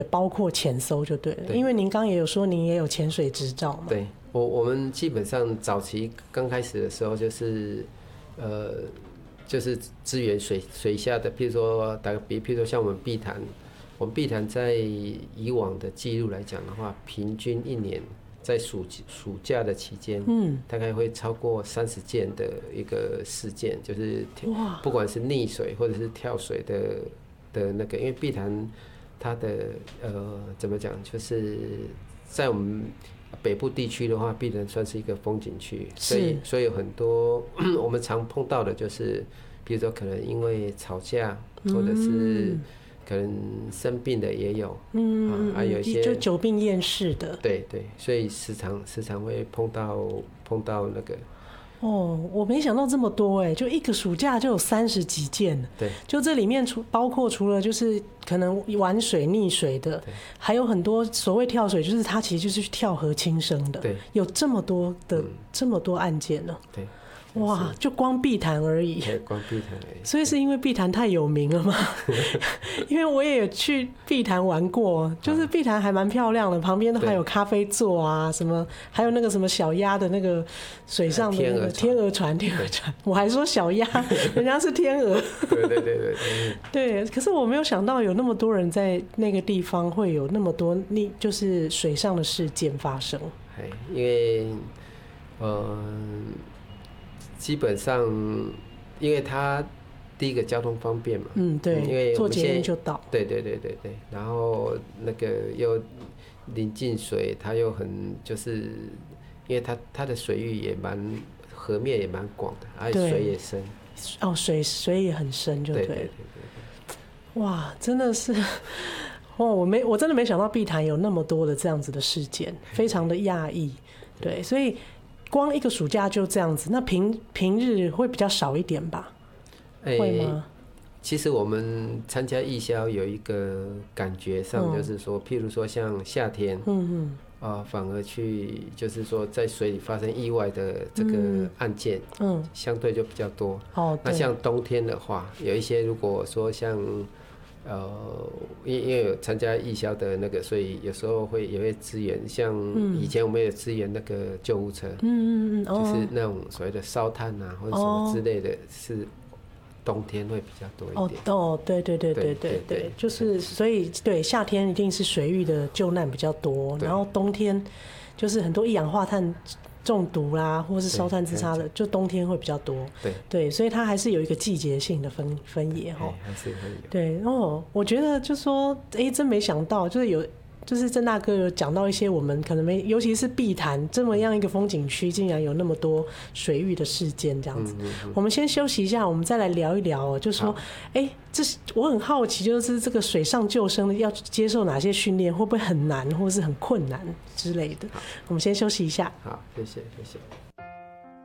包括潜搜就对了，因为您刚也有说您也有潜水执照嘛。 对，我们基本上早期刚开始的时候就是就是支援水下的，譬如说打个比，譬如说像我们碧潭在以往的记录来讲的话，平均一年在暑假的期间，大概会超过30件的一个事件，就是不管是溺水或者是跳水的那个，因为碧潭它的怎么讲，就是在我们北部地区的话，碧潭算是一个风景区，所以有很多我们常碰到的就是，比如说可能因为吵架，或者是可能生病的也有，还有一些就久病厌世的， 对，所以时常会碰到那个。 我没想到这么多就一个暑假就有30几件。 对， 就这里面包括除了就是可能玩水溺水的，还有很多所谓跳水，就是他其实就是去跳河轻生的。 对， 有这么多案件呢。 对。 哇，就光碧潭而已。 光碧潭而已。 所以是因为碧潭太有名了吗？因为我也有去碧潭玩过，就是碧潭还蛮漂亮的，旁边都还有咖啡座啊，什么还有那个什么小鸭的那个水上的那个天鹅船，我还说小鸭，人家是天鹅。 对。 对，可是我没有想到有那么多人在那个地方会有那么多就是水上的事件发生。 因为基本上，因为它第一个交通方便嘛， 对， 因为坐捷运就到， 对，然后那个又临近水，它又很就是因为它的水域也河面也蛮广的，而且水也深， 水也很深，就对。 哇，真的是，我真的没想到碧潭有那么多的这样子的事件，非常的讶异，对，所以。光一个暑假就这样子，那平日会比较少一点吧？会吗？ 其实我们参加义消有一个感觉上，就是说，譬如说像夏天，反而去就是说在水里发生意外的这个案件，相对就比较多。那像冬天的话，有一些如果说像。因为有参加义消的那个，所以有时候也会支援，像以前我们也支援那个救护车，就是那种所谓的烧炭啊或者什么之类的，是冬天会比较多一点。 对，就是所以对夏天一定是水域的救难比较多，然后冬天就是很多一氧化碳中毒啦，或是烧炭自杀的，就冬天会比较多。对，所以它还是有一个季节性的分野哈。 还是会有。 对，我觉得就说，真没想到，就是郑大哥有讲到一些我们可能尤其是碧潭这么样一个风景区，竟然有那么多水域的事件这样子。我们先休息一下，我们再来聊一聊就说，我很好奇，就是这个水上救生要接受哪些训练，会不会很难，或是很困难之类的？我们先休息一下。 好，谢谢。